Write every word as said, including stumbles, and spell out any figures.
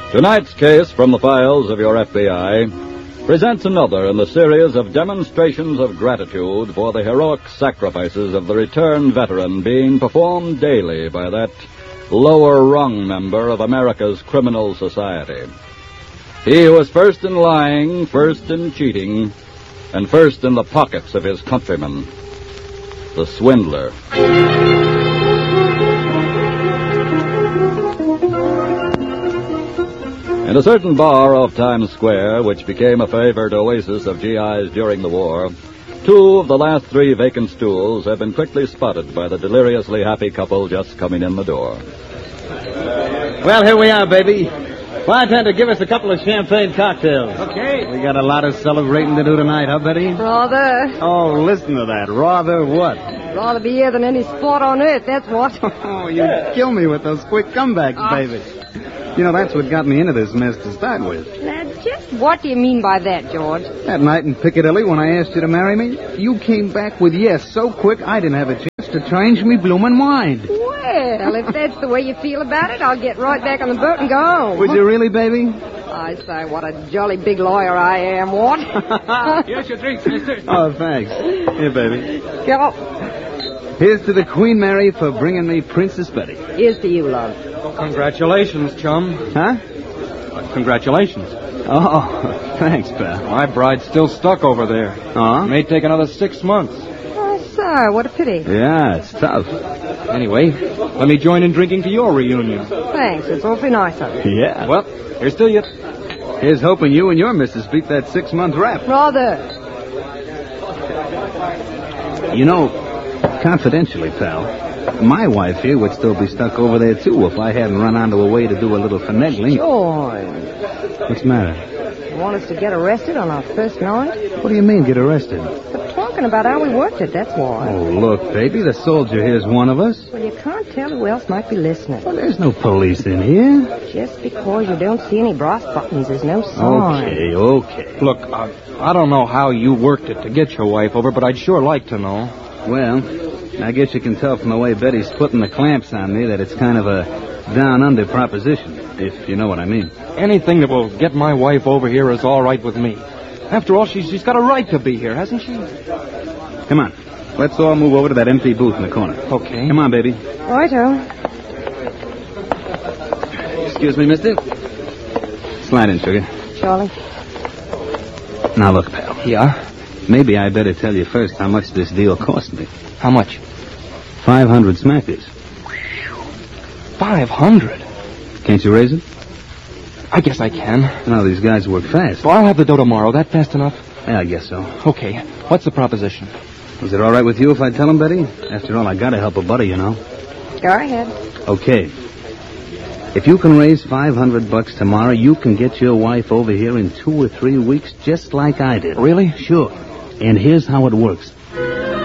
Tonight's case from the files of your F B I presents another in the series of demonstrations of gratitude for the heroic sacrifices of the returned veteran being performed daily by that lower rung member of America's criminal society. He who was first in lying, first in cheating, and first in the pockets of his countrymen, the swindler. In a certain bar off Times Square, which became a favored oasis of G Is during the war, two of the last three vacant stools have been quickly spotted by the deliriously happy couple just coming in the door. Well, here we are, baby. Bartender, give us a couple of champagne cocktails. Okay. We got a lot of celebrating to do tonight, huh, Betty? Rather. Oh, listen to that. Rather what? Rather be here than any sport on earth, that's what. Oh, you kill me with those quick comebacks, Oh. baby. You know, that's what got me into this mess to start with. Now, just what do you mean by that, George? That night in Piccadilly when I asked you to marry me, you came back with yes so quick I didn't have a chance to change me bloomin' mind. Well, if that's the way you feel about it, I'll get right back on the boat and go home. Would you really, baby? I say, what a jolly big lawyer I am, what? Here's your drinks, mister. Oh, thanks. Here, baby. Go. Here's to the Queen Mary for bringing me Princess Betty. Here's to you, love. Congratulations, chum. Huh? Uh, congratulations. Oh, thanks, pal. My bride's still stuck over there. Oh? May take another six months. Oh, sir, what a pity. Yeah, it's tough. Anyway, let me join in drinking to your reunion. Thanks, it's awfully nice of you. Yeah. Well, here's to you. Here's hoping you and your missus beat that six-month rap. Rather. You know, confidentially, pal, my wife here would still be stuck over there, too, if I hadn't run onto a way to do a little finagling. George, What's the matter? you want us to get arrested on our first night? What do you mean, get arrested? We're talking about how we worked it, that's why. Oh, look, baby, the soldier here's one of us. Well, you can't tell who else might be listening. Well, there's no police in here. Just because you don't see any brass buttons is no sign. Okay, okay. Look, uh, I don't know how you worked it to get your wife over, but I'd sure like to know. Well, I guess you can tell from the way Betty's putting the clamps on me that it's kind of a down-under proposition, if you know what I mean. Anything that will get my wife over here is all right with me. After all, she's, she's got a right to be here, hasn't she? Come on. Let's all move over to that empty booth in the corner. Okay. Come on, baby. Righto. Excuse me, mister. Slide in, sugar. Charlie. Now, look, pal. Yeah? Maybe I better tell you first how much this deal cost me. How much? Five hundred smackers. Five hundred? Can't you raise it? I guess I can. No, these guys work fast. Well, I'll have the dough tomorrow. That fast enough? Yeah, I guess so. Okay. What's the proposition? Is it all right with you if I tell him, Betty? After all, I gotta help a buddy, you know. Go ahead. Okay. If you can raise five hundred bucks tomorrow, you can get your wife over here in two or three weeks, just like I did. Really? Sure. And here's how it works.